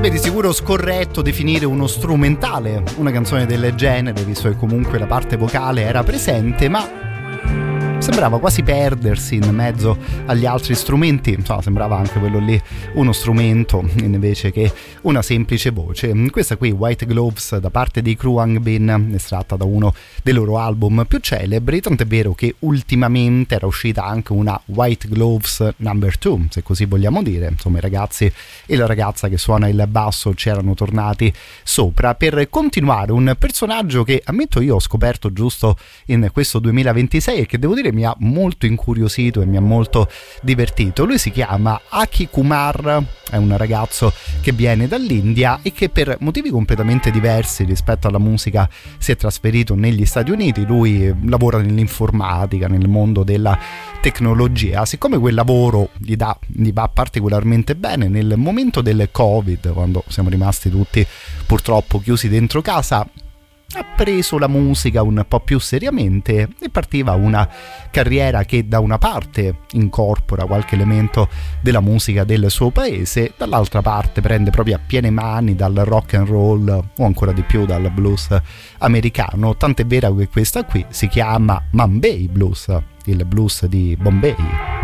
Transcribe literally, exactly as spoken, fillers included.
Beh, di sicuro scorretto definire uno strumentale una canzone del genere, visto che comunque la parte vocale era presente, ma sembrava quasi perdersi in mezzo agli altri strumenti. Insomma, sembrava anche quello lì uno strumento invece che una semplice voce. Questa qui, White Gloves, da parte dei Khruangbin, Bin, estratta da uno dei loro album più celebri, tant'è vero che ultimamente era uscita anche una White Gloves number two, se così vogliamo dire. Insomma, i ragazzi e la ragazza che suona il basso c'erano tornati sopra per continuare un personaggio che, ammetto, io ho scoperto giusto in questo duemilaventisei e che devo dire mi ha molto incuriosito e mi ha molto divertito. Lui si chiama Aki Kumar, è un ragazzo che viene dall'India e che per motivi completamente diversi rispetto alla musica si è trasferito negli Stati Uniti. Lui lavora nell'informatica, nel mondo della tecnologia. Siccome quel lavoro gli, dà, gli va particolarmente bene, nel momento del Covid, quando siamo rimasti tutti purtroppo chiusi dentro casa, ha preso la musica un po' più seriamente e partiva una carriera che da una parte incorpora qualche elemento della musica del suo paese, dall'altra parte prende proprio a piene mani dal rock and roll o ancora di più dal blues americano. Tant'è vero che questa qui si chiama Mumbai Blues, il blues di Bombay.